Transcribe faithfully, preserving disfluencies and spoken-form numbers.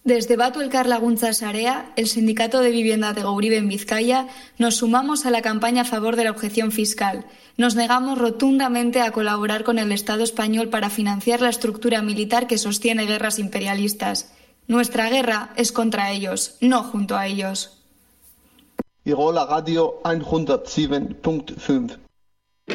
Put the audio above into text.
Desde Batu Elkar Laguntza Sarea, el Sindicato de Vivienda de Gouribe en Vizcaya, nos sumamos a la campaña a favor de la objeción fiscal. Nos negamos rotundamente a colaborar con el Estado español para financiar la estructura militar que sostiene guerras imperialistas. Nuestra guerra es contra ellos, no junto a ellos. Irola Radio ciento siete punto cinco